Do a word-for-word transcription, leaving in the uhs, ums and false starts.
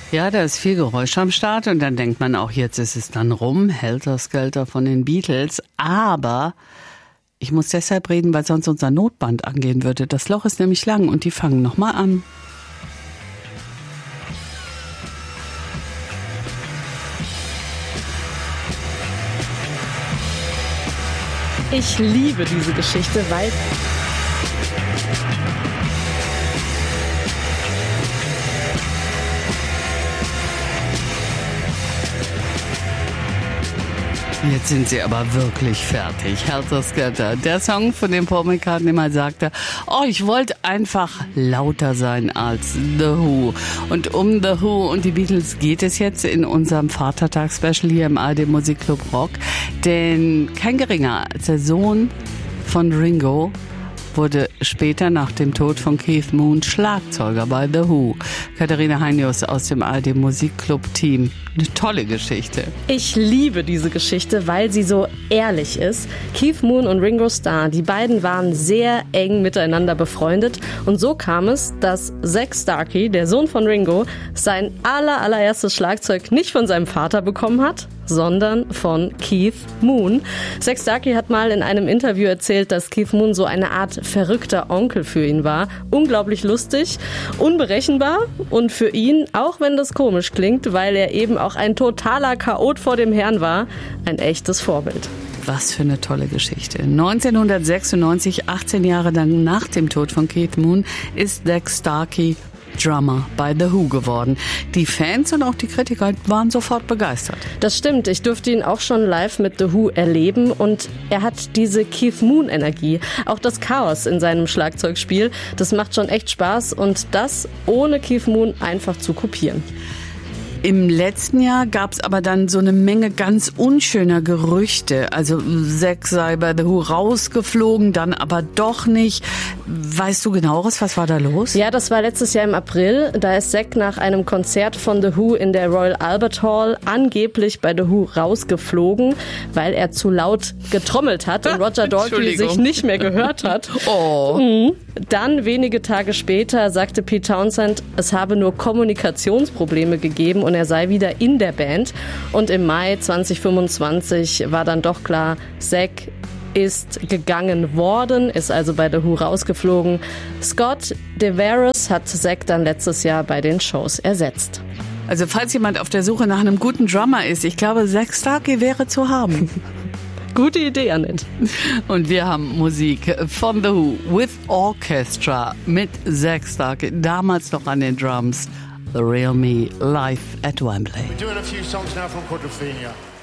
Ja, da ist viel Geräusch am Start und dann denkt man auch, jetzt ist es dann rum, Helter Skelter von den Beatles. Aber ich muss deshalb reden, weil sonst unser Notband angehen würde. Das Loch ist nämlich lang und die fangen nochmal an. Ich liebe diese Geschichte, weil... Jetzt sind sie aber wirklich fertig. Helter Skelter, der Song, von dem Paul McCartney mal sagte, oh, ich wollte einfach lauter sein als The Who. Und um The Who und die Beatles geht es jetzt in unserem Vatertags-Special hier im A R D Musikclub Rock. Denn kein geringer als der Sohn von Ringo wurde später nach dem Tod von Keith Moon Schlagzeuger bei The Who. Katharina Heinius aus dem A R D Musikclub-Team. Eine tolle Geschichte. Ich liebe diese Geschichte, weil sie so ehrlich ist. Keith Moon und Ringo Starr, die beiden waren sehr eng miteinander befreundet. Und so kam es, dass Zak Starkey, der Sohn von Ringo, sein aller, allererstes Schlagzeug nicht von seinem Vater bekommen hat, sondern von Keith Moon. Zak Starkey hat mal in einem Interview erzählt, dass Keith Moon so eine Art verrückter Onkel für ihn war. Unglaublich lustig, unberechenbar und für ihn, auch wenn das komisch klingt, weil er eben auch ein totaler Chaot vor dem Herrn war, ein echtes Vorbild. Was für eine tolle Geschichte. neunzehnhundertsechsundneunzig, achtzehn Jahre lang nach dem Tod von Keith Moon, ist Zak Starkey Drummer bei The Who geworden. Die Fans und auch die Kritiker waren sofort begeistert. Das stimmt. Ich durfte ihn auch schon live mit The Who erleben und er hat diese Keith Moon-Energie. Auch das Chaos in seinem Schlagzeugspiel, das macht schon echt Spaß und das ohne Keith Moon einfach zu kopieren. Im letzten Jahr gab es aber dann so eine Menge ganz unschöner Gerüchte. Also Zak sei bei The Who rausgeflogen, dann aber doch nicht. Weißt du genaueres, was war da los? Ja, das war letztes Jahr im April. Da ist Zak nach einem Konzert von The Who in der Royal Albert Hall angeblich bei The Who rausgeflogen, weil er zu laut getrommelt hat und Roger Daltrey sich nicht mehr gehört hat. Oh. Mhm. Dann, wenige Tage später, sagte Pete Townshend, es habe nur Kommunikationsprobleme gegeben und er sei wieder in der Band. Und im Mai zwanzig fünfundzwanzig war dann doch klar, Zak ist gegangen worden, ist also bei The Who rausgeflogen. Scott DeVaris hat Zak dann letztes Jahr bei den Shows ersetzt. Also falls jemand auf der Suche nach einem guten Drummer ist, ich glaube, Zak Starkey wäre zu haben. Gute Idee, Annette. Und wir haben Musik von The Who with Orchestra mit Zak Starkey, damals noch an den Drums. The Real Me live at Wembley. We're doing a few songs now from Quadrophenia.